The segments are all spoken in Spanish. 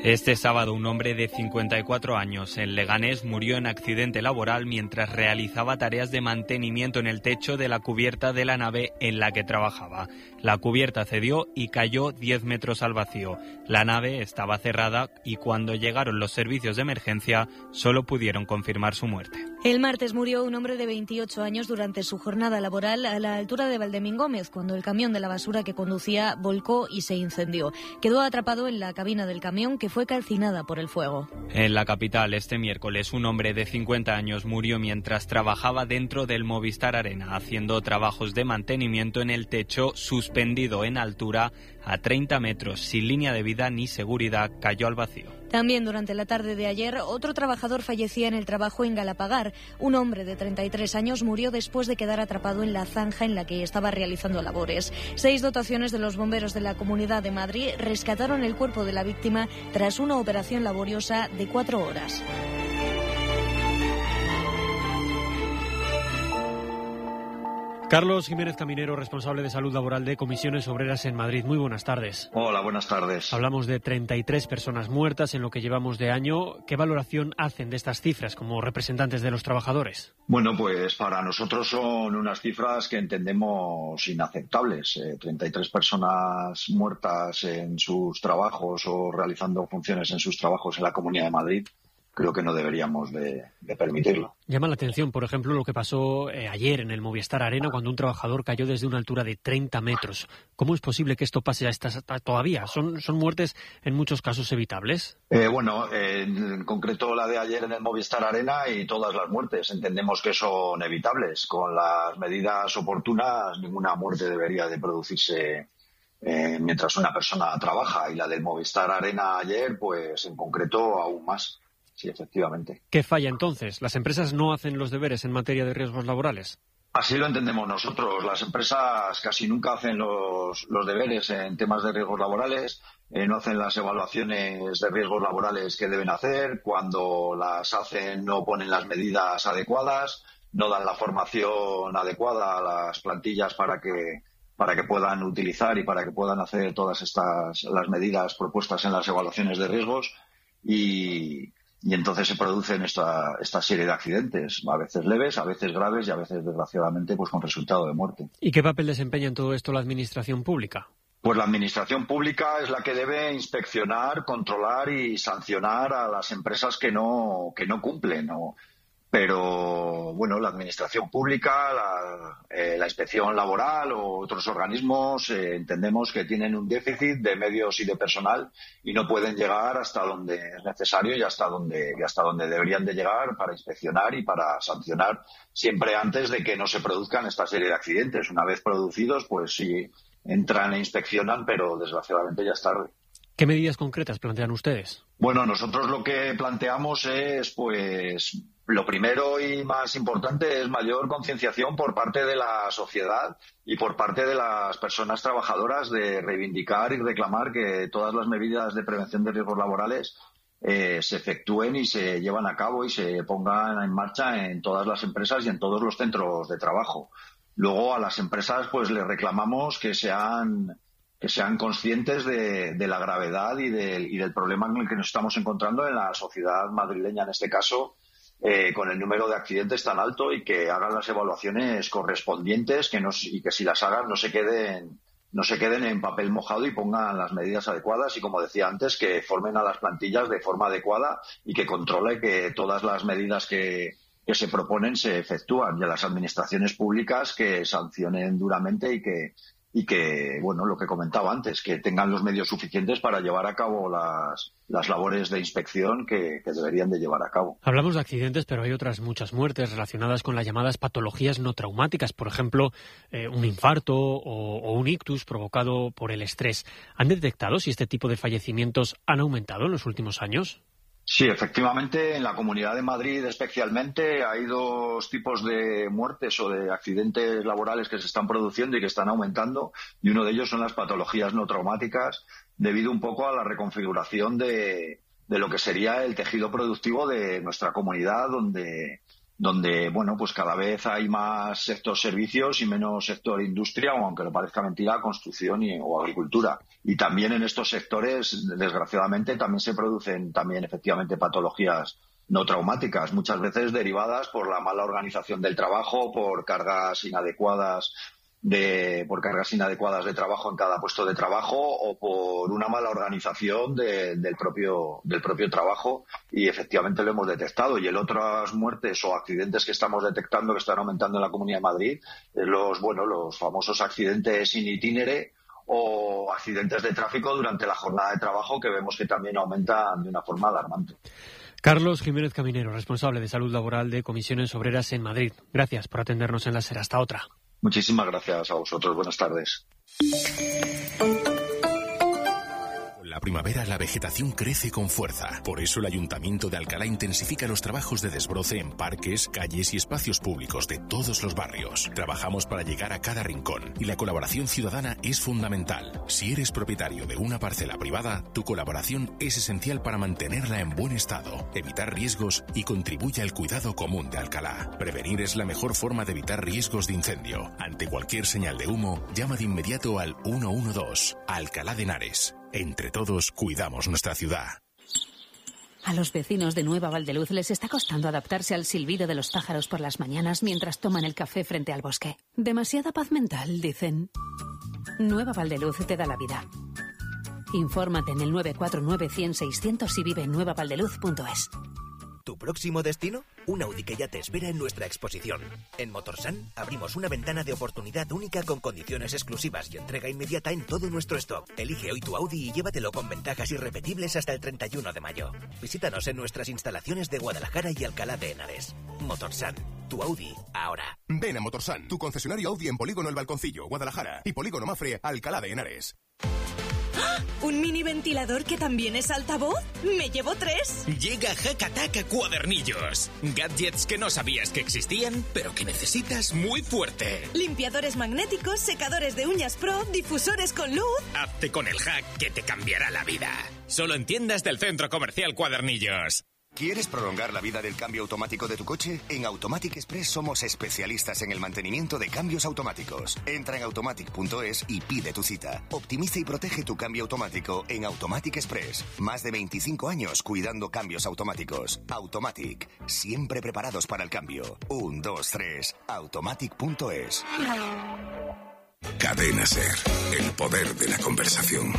Este sábado, un hombre de 54 años en Leganés murió en accidente laboral mientras realizaba tareas de mantenimiento en el techo de la cubierta de la nave en la que trabajaba. La cubierta cedió y cayó 10 metros al vacío. La nave estaba cerrada y cuando llegaron los servicios de emergencia solo pudieron confirmar su muerte. El martes murió un hombre de 28 años durante su jornada laboral a la altura de Valdemín Gómez, cuando el camión de la basura que conducía volcó y se incendió. Quedó atrapado en la cabina del camión, que fue calcinada por el fuego. En la capital, este miércoles, un hombre de 50 años murió mientras trabajaba dentro del Movistar Arena, haciendo trabajos de mantenimiento en el techo suspendido en altura a 30 metros, sin línea de vida ni seguridad, cayó al vacío. También durante la tarde de ayer, otro trabajador fallecía en el trabajo en Galapagar. Un hombre de 33 años murió después de quedar atrapado en la zanja en la que estaba realizando labores. 6 dotaciones de los bomberos de la Comunidad de Madrid rescataron el cuerpo de la víctima tras una operación laboriosa de 4 horas. Carlos Jiménez Caminero, responsable de Salud Laboral de Comisiones Obreras en Madrid. Muy buenas tardes. Hola, buenas tardes. Hablamos de 33 personas muertas en lo que llevamos de año. ¿Qué valoración hacen de estas cifras como representantes de los trabajadores? Bueno, pues para nosotros son unas cifras que entendemos inaceptables. 33 personas muertas en sus trabajos o realizando funciones en sus trabajos en la Comunidad de Madrid. Creo que no deberíamos de permitirlo. Llama la atención, por ejemplo, lo que pasó ayer en el Movistar Arena cuando un trabajador cayó desde una altura de 30 metros. ¿Cómo es posible que esto pase todavía? ¿Son muertes en muchos casos evitables? Bueno, en concreto la de ayer en el Movistar Arena y todas las muertes entendemos que son evitables. Con las medidas oportunas, ninguna muerte debería de producirse mientras una persona trabaja. Y la del Movistar Arena ayer, pues en concreto aún más. Sí, efectivamente. ¿Qué falla entonces? ¿Las empresas no hacen los deberes en materia de riesgos laborales? Así lo entendemos nosotros. Las empresas casi nunca hacen los deberes en temas de riesgos laborales, no hacen las evaluaciones de riesgos laborales que deben hacer. Cuando las hacen no ponen las medidas adecuadas, no dan la formación adecuada a las plantillas para que puedan utilizar y para que puedan hacer todas las medidas propuestas en las evaluaciones de riesgos y entonces se producen esta serie de accidentes, a veces leves, a veces graves y a veces, desgraciadamente, pues con resultado de muerte. ¿Y qué papel desempeña en todo esto la Administración Pública? Pues la Administración Pública es la que debe inspeccionar, controlar y sancionar a las empresas que no cumplen, ¿no? Pero, bueno, la Administración Pública, la Inspección Laboral o otros organismos entendemos que tienen un déficit de medios y de personal y no pueden llegar hasta donde es necesario y hasta donde deberían de llegar para inspeccionar y para sancionar siempre antes de que no se produzcan esta serie de accidentes. Una vez producidos, pues sí, entran e inspeccionan, pero desgraciadamente ya es tarde. ¿Qué medidas concretas plantean ustedes? Bueno, nosotros lo que planteamos es, pues, lo primero y más importante es mayor concienciación por parte de la sociedad y por parte de las personas trabajadoras de reivindicar y reclamar que todas las medidas de prevención de riesgos laborales se efectúen y se llevan a cabo y se pongan en marcha en todas las empresas y en todos los centros de trabajo. Luego a las empresas pues les reclamamos que sean conscientes de la gravedad y del problema en el que nos estamos encontrando en la sociedad madrileña, en este caso, con el número de accidentes tan alto y que hagan las evaluaciones correspondientes y que si las hagan no se queden en papel mojado y pongan las medidas adecuadas y, como decía antes, que formen a las plantillas de forma adecuada y que controle que todas las medidas que se proponen se efectúan, y a las administraciones públicas que sancionen duramente y que, bueno, lo que comentaba antes, que tengan los medios suficientes para llevar a cabo las labores de inspección que deberían de llevar a cabo. Hablamos de accidentes, pero hay otras muchas muertes relacionadas con las llamadas patologías no traumáticas, por ejemplo, un infarto o un ictus provocado por el estrés. ¿Han detectado si este tipo de fallecimientos han aumentado en los últimos años? Sí, efectivamente, en la Comunidad de Madrid especialmente hay 2 tipos de muertes o de accidentes laborales que se están produciendo y que están aumentando, y uno de ellos son las patologías no traumáticas, debido un poco a la reconfiguración de lo que sería el tejido productivo de nuestra comunidad, donde donde, bueno, pues cada vez hay más sector servicios y menos sector industria, o aunque no parezca mentira, construcción o agricultura. Y también en estos sectores, desgraciadamente, también se producen efectivamente patologías no traumáticas, muchas veces derivadas por la mala organización del trabajo, por cargas inadecuadas de trabajo en cada puesto de trabajo, o por una mala organización del propio trabajo, y efectivamente lo hemos detectado. Y el otras muertes o accidentes que estamos detectando, que están aumentando en la Comunidad de Madrid, los famosos accidentes in itinere o accidentes de tráfico durante la jornada de trabajo, que vemos que también aumentan de una forma alarmante. Carlos Jiménez Caminero, responsable de Salud Laboral de Comisiones Obreras en Madrid. Gracias por atendernos en la SER. Hasta otra. Muchísimas gracias a vosotros. Buenas tardes. La primavera, la vegetación crece con fuerza. Por eso el Ayuntamiento de Alcalá intensifica los trabajos de desbroce en parques, calles y espacios públicos de todos los barrios. Trabajamos para llegar a cada rincón y la colaboración ciudadana es fundamental. Si eres propietario de una parcela privada, tu colaboración es esencial para mantenerla en buen estado, evitar riesgos y contribuye al cuidado común de Alcalá. Prevenir es la mejor forma de evitar riesgos de incendio. Ante cualquier señal de humo, llama de inmediato al 112. Alcalá de Henares. Entre todos cuidamos nuestra ciudad. A los vecinos de Nueva Valdeluz les está costando adaptarse al silbido de los pájaros por las mañanas mientras toman el café frente al bosque. Demasiada paz mental, dicen. Nueva Valdeluz te da la vida. Infórmate en el 949-100-600 y vive en nuevavaldeluz.es. ¿Tu próximo destino? Un Audi que ya te espera en nuestra exposición. En Motorsan abrimos una ventana de oportunidad única con condiciones exclusivas y entrega inmediata en todo nuestro stock. Elige hoy tu Audi y llévatelo con ventajas irrepetibles hasta el 31 de mayo. Visítanos en nuestras instalaciones de Guadalajara y Alcalá de Henares. Motorsan, tu Audi ahora. Ven a Motorsan, tu concesionario Audi en Polígono El Balconcillo, Guadalajara, y Polígono Mafre, Alcalá de Henares. ¿Un mini ventilador que también es altavoz? ¡Me llevo 3! Llega Hack Attack Cuadernillos. Gadgets que no sabías que existían, pero que necesitas muy fuerte. Limpiadores magnéticos, secadores de uñas pro, difusores con luz. Hazte con el hack que te cambiará la vida. Solo en tiendas del Centro Comercial Cuadernillos. ¿Quieres prolongar la vida del cambio automático de tu coche? En Automatic Express somos especialistas en el mantenimiento de cambios automáticos. Entra en automatic.es y pide tu cita. Optimiza y protege tu cambio automático en Automatic Express. Más de 25 años cuidando cambios automáticos. Automatic, siempre preparados para el cambio. 1, 2, 3, automatic.es. Cadena SER, el poder de la conversación.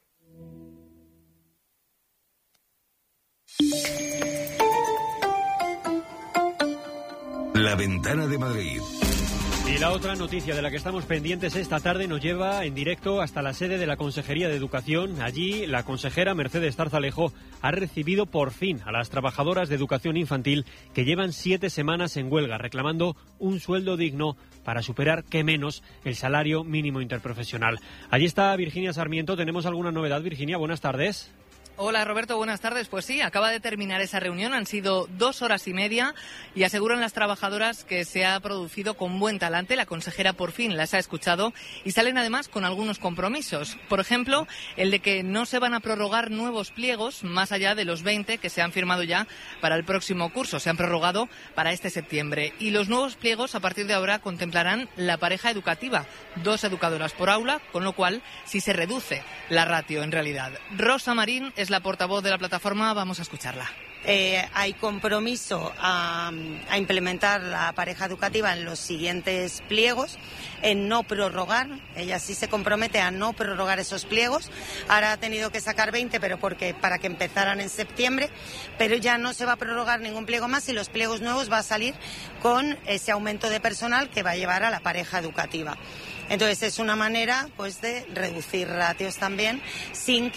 La Ventana de Madrid. Y la otra noticia de la que estamos pendientes esta tarde nos lleva en directo hasta la sede de la Consejería de Educación. Allí la consejera Mercedes Zarzalejo ha recibido por fin a las trabajadoras de educación infantil que llevan 7 semanas en huelga reclamando un sueldo digno para superar, qué menos, el salario mínimo interprofesional. Allí está Virginia Sarmiento. ¿Tenemos alguna novedad, Virginia? Buenas tardes. Hola Roberto, buenas tardes. Pues sí, acaba de terminar esa reunión, han sido 2 horas y media y aseguran las trabajadoras que se ha producido con buen talante. La consejera por fin las ha escuchado y salen además con algunos compromisos. Por ejemplo, el de que no se van a prorrogar nuevos pliegos más allá de los 20 que se han firmado ya para el próximo curso. Se han prorrogado para este septiembre y los nuevos pliegos a partir de ahora contemplarán la pareja educativa, 2 educadoras por aula, con lo cual sí se reduce la ratio en realidad. Rosa Marín es la portavoz de la plataforma, vamos a escucharla. Hay compromiso a implementar la pareja educativa en los siguientes pliegos, en no prorrogar. Ella sí se compromete a no prorrogar esos pliegos. Ahora ha tenido que sacar 20, pero para que empezaran en septiembre, pero ya no se va a prorrogar ningún pliego más y los pliegos nuevos va a salir con ese aumento de personal que va a llevar a la pareja educativa. Entonces es una manera pues de reducir ratios también sin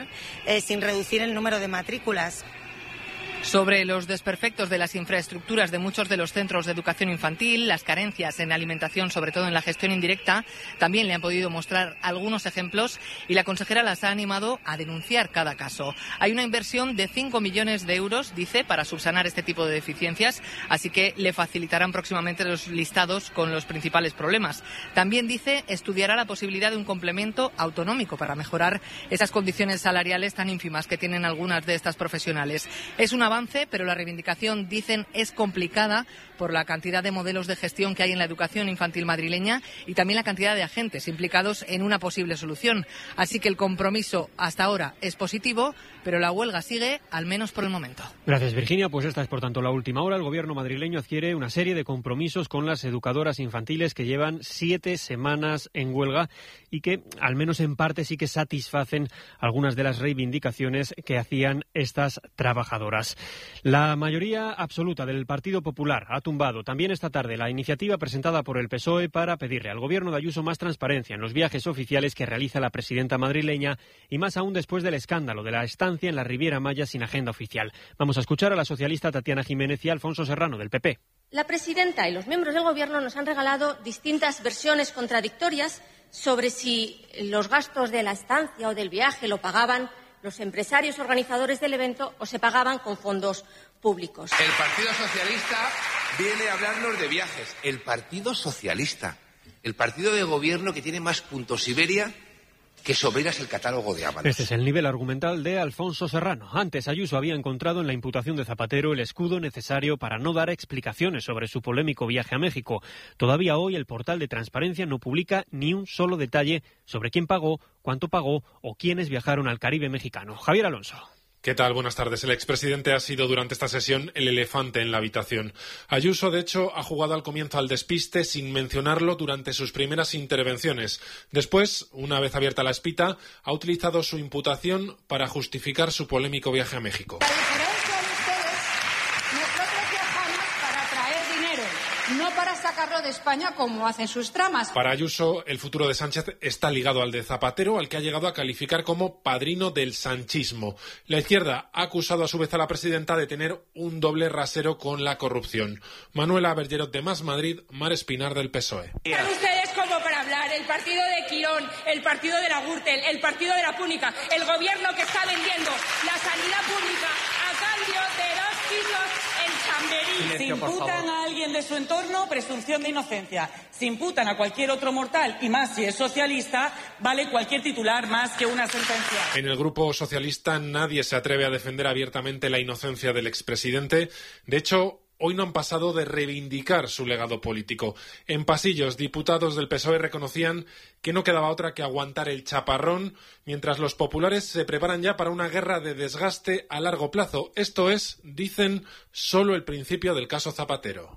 reducir el número de matrículas. Sobre los desperfectos de las infraestructuras de muchos de los centros de educación infantil, las carencias en alimentación, sobre todo en la gestión indirecta, también le han podido mostrar algunos ejemplos y la consejera las ha animado a denunciar cada caso. Hay una inversión de 5 millones de euros, dice, para subsanar este tipo de deficiencias, así que le facilitarán próximamente los listados con los principales problemas. También, dice, estudiará la posibilidad de un complemento autonómico para mejorar esas condiciones salariales tan ínfimas que tienen algunas de estas profesionales. Es una avance, pero la reivindicación, dicen, es complicada por la cantidad de modelos de gestión que hay en la educación infantil madrileña y también la cantidad de agentes implicados en una posible solución. Así que el compromiso hasta ahora es positivo, pero la huelga sigue, al menos por el momento. Gracias, Virginia. Pues esta es, por tanto, la última hora. El gobierno madrileño adquiere una serie de compromisos con las educadoras infantiles que llevan 7 semanas en huelga y que, al menos en parte, sí que satisfacen algunas de las reivindicaciones que hacían estas trabajadoras. La mayoría absoluta del Partido Popular ha tumbado también esta tarde la iniciativa presentada por el PSOE para pedirle al gobierno de Ayuso más transparencia en los viajes oficiales que realiza la presidenta madrileña y más aún después del escándalo de la estancia en la Riviera Maya sin agenda oficial. Vamos a escuchar a la socialista Tatiana Jiménez y a Alfonso Serrano, del PP. La presidenta y los miembros del Gobierno nos han regalado distintas versiones contradictorias sobre si los gastos de la estancia o del viaje lo pagaban los empresarios organizadores del evento o se pagaban con fondos públicos. El Partido Socialista viene a hablarnos de viajes. El Partido Socialista, el partido de gobierno que tiene más puntos Iberia que Sobreras el catálogo de Ábalos. Este es el nivel argumental de Alfonso Serrano. Antes, Ayuso había encontrado en la imputación de Zapatero el escudo necesario para no dar explicaciones sobre su polémico viaje a México. Todavía hoy el portal de Transparencia no publica ni un solo detalle sobre quién pagó, cuánto pagó o quiénes viajaron al Caribe mexicano. Javier Alonso. ¿Qué tal? Buenas tardes. El expresidente ha sido durante esta sesión el elefante en la habitación. Ayuso, de hecho, ha jugado al comienzo al despiste sin mencionarlo durante sus primeras intervenciones. Después, una vez abierta la espita, ha utilizado su imputación para justificar su polémico viaje a México. No para sacarlo de España como hacen sus tramas. Para Ayuso, el futuro de Sánchez está ligado al de Zapatero, al que ha llegado a calificar como padrino del sanchismo. La izquierda ha acusado a su vez a la presidenta de tener un doble rasero con la corrupción. Manuela Bergerot de Más Madrid, Mar Espinar del PSOE. Están ustedes como para hablar, el partido de Quirón, el partido de la Gürtel, el partido de la Púnica, el gobierno que está vendiendo la sanidad pública a cambio de 2 pisos en Chamberí. Si imputan a alguien de su entorno, presunción de inocencia. Si imputan a cualquier otro mortal, y más si es socialista, vale cualquier titular más que una sentencia. En el grupo socialista nadie se atreve a defender abiertamente la inocencia del expresidente. De hecho, hoy no han pasado de reivindicar su legado político. En pasillos, diputados del PSOE reconocían que no quedaba otra que aguantar el chaparrón, mientras los populares se preparan ya para una guerra de desgaste a largo plazo. Esto es, dicen, solo el principio del caso Zapatero.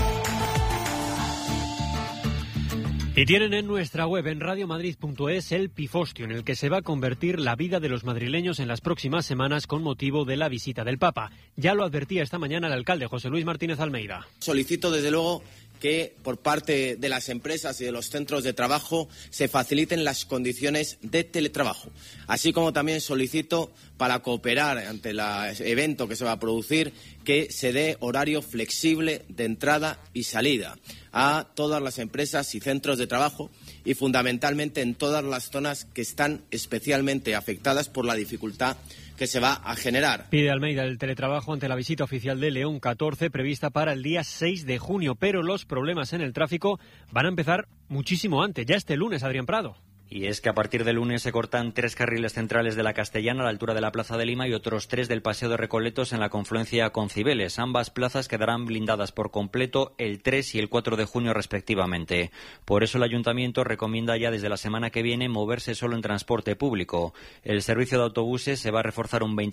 Y tienen en nuestra web, en radiomadrid.es, el pifostio en el que se va a convertir la vida de los madrileños en las próximas semanas con motivo de la visita del Papa. Ya lo advertía esta mañana el alcalde José Luis Martínez Almeida. Solicito, desde luego, que por parte de las empresas y de los centros de trabajo se faciliten las condiciones de teletrabajo. Así como también solicito, para cooperar ante el evento que se va a producir, que se dé horario flexible de entrada y salida a todas las empresas y centros de trabajo y fundamentalmente en todas las zonas que están especialmente afectadas por la dificultad que se va a generar. Pide Almeida el teletrabajo ante la visita oficial de León XIV prevista para el día 6 de junio, pero los problemas en el tráfico van a empezar muchísimo antes, ya este lunes, Adrián Prado. Y es que a partir del lunes se cortan 3 carriles centrales de la Castellana a la altura de la Plaza de Lima y otros 3 del Paseo de Recoletos en la confluencia con Cibeles. Ambas plazas quedarán blindadas por completo el 3 y el 4 de junio respectivamente. Por eso el Ayuntamiento recomienda ya desde la semana que viene moverse solo en transporte público. El servicio de autobuses se va a reforzar un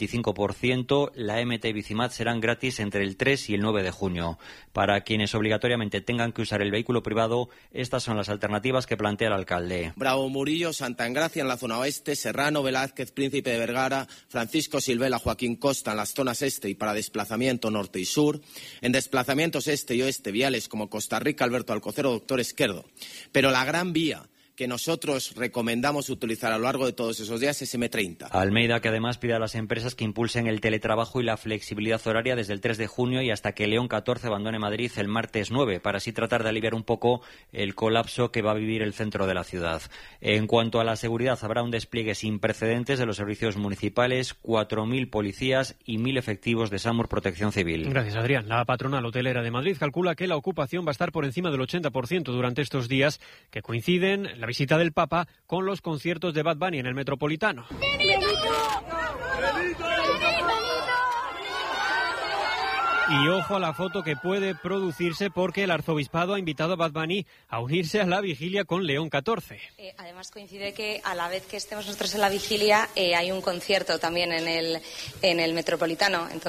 25%, la MT y Bicimat serán gratis entre el 3 y el 9 de junio. Para quienes obligatoriamente tengan que usar el vehículo privado, estas son las alternativas que plantea el alcalde. Bravo Murillo, Santa Engracia en la zona oeste, Serrano, Velázquez, Príncipe de Vergara, Francisco Silvela, Joaquín Costa en las zonas este y para desplazamiento norte y sur. En desplazamientos este y oeste, viales como Costa Rica, Alberto Alcocero, Doctor Esquerdo. Pero la gran vía que nosotros recomendamos utilizar a lo largo de todos esos días es M30. Almeida, que además pide a las empresas que impulsen el teletrabajo y la flexibilidad horaria desde el 3 de junio y hasta que León XIV abandone Madrid el martes 9, para así tratar de aliviar un poco el colapso que va a vivir el centro de la ciudad. En cuanto a la seguridad, habrá un despliegue sin precedentes de los servicios municipales, 4.000 policías y 1.000 efectivos de SAMUR Protección Civil. Gracias, Adrián. La patronal hotelera de Madrid calcula que la ocupación va a estar por encima del 80% durante estos días que coinciden la visita del Papa con los conciertos de Bad Bunny en el Metropolitano. Y ojo a la foto que puede producirse porque el arzobispado ha invitado a Bad Bunny a unirse a la vigilia con León XIV. Además coincide que a la vez que estemos nosotros en la vigilia hay un concierto también en el Metropolitano. Entonces,